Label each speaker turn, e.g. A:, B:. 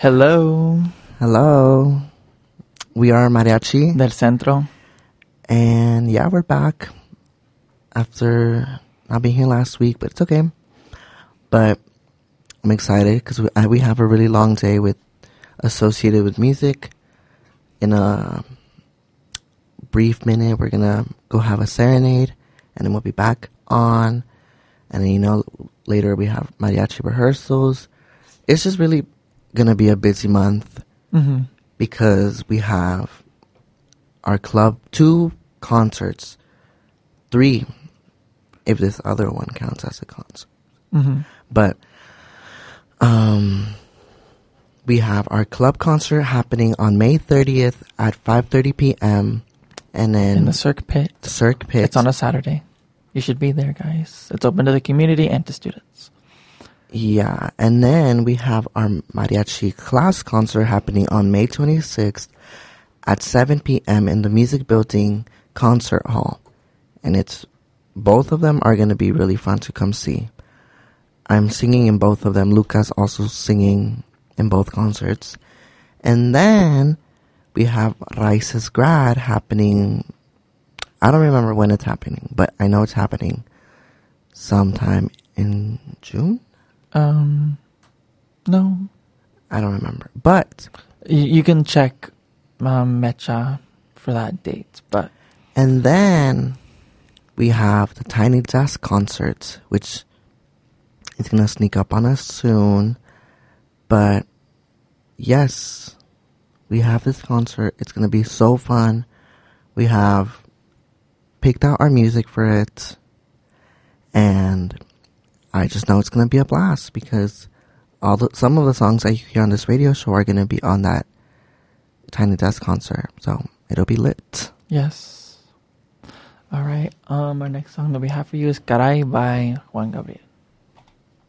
A: Hello.
B: Hello. We are Mariachi.
A: Del Centro.
B: And yeah, we're back after not being here last week, but it's okay. But I'm excited because we have a really long day associated with music. In a brief minute, we're going to go have a serenade, and then we'll be back on. And then, later we have mariachi rehearsals. It's just really going to be a busy month because we have our club, 2 concerts, 3 if this other one counts as a concert. But we have our club concert happening on May 30th at 5:30 p.m. and then
A: in the Cirque Pit.
B: Cirque Pit.
A: It's on a Saturday. You should be there, guys. It's open to the community and to students.
B: Yeah, and then we have our mariachi class concert happening on May 26th at 7 p.m. in the Music Building Concert Hall. And both of them are going to be really fun to come see. I'm singing in both of them. Lucas also singing in both concerts. And then we have Rice's Grad happening. I don't remember when it's happening, but I know it's happening sometime in June.
A: No.
B: I don't remember. But
A: you can check Mecha for that date.
B: And then we have the Tiny Desk concert, which is going to sneak up on us soon. But yes, we have this concert. It's going to be so fun. We have picked out our music for it. And I just know it's going to be a blast because some of the songs that you hear on this radio show are going to be on that Tiny Desk concert. So it'll be lit.
A: Yes. All right. Our next song that we have for you is Caray by Juan Gabriel.